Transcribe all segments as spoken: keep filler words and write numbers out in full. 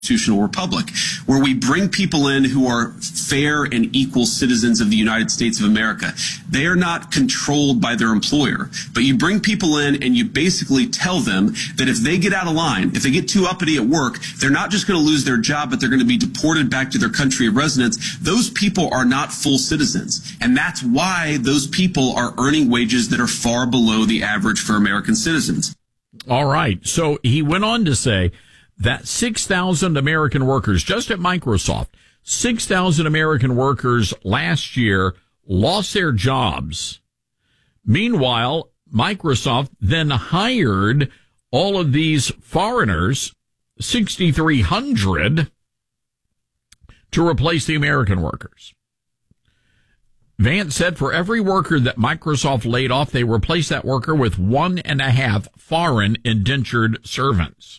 constitutional republic, where we bring people in who are fair and equal citizens of the United States of America. They are not controlled by their employer, but you bring people in and you basically tell them that if they get out of line, if they get too uppity at work, they're not just going to lose their job, but they're going to be deported back to their country of residence. Those people are not full citizens. And that's why those people are earning wages that are far below the average for American citizens. All right. So he went on to say that six thousand American workers, just at Microsoft, six thousand American workers last year lost their jobs. Meanwhile, Microsoft then hired all of these foreigners, six thousand three hundred, to replace the American workers. Vance said for every worker that Microsoft laid off, they replaced that worker with one and a half foreign indentured servants.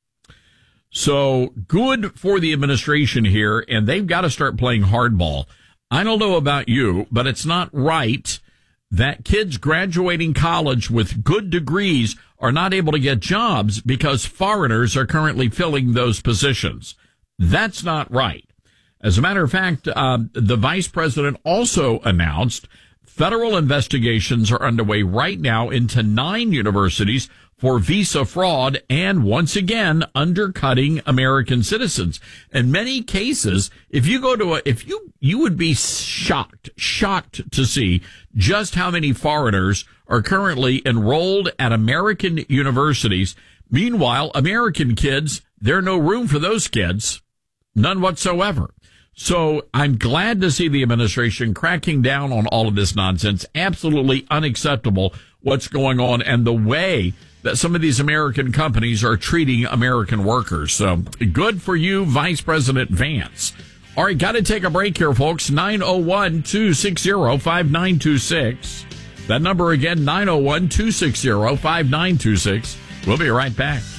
So good for the administration here, and they've got to start playing hardball. I don't know about you, but it's not right that kids graduating college with good degrees are not able to get jobs because foreigners are currently filling those positions. That's not right. As a matter of fact, uh, the vice president also announced federal investigations are underway right now into nine universities for visa fraud and, once again, undercutting American citizens. In many cases, if you go to a, if you, you would be shocked, shocked to see just how many foreigners are currently enrolled at American universities. Meanwhile, American kids, there's no room for those kids. None whatsoever. So I'm glad to see the administration cracking down on all of this nonsense. Absolutely unacceptable what's going on and the way that some of these American companies are treating American workers. So good for you, Vice President Vance. All right, got to take a break here, folks. nine oh one, two six zero, five nine two six. That number again, nine oh one, two six zero, five nine two six. We'll be right back.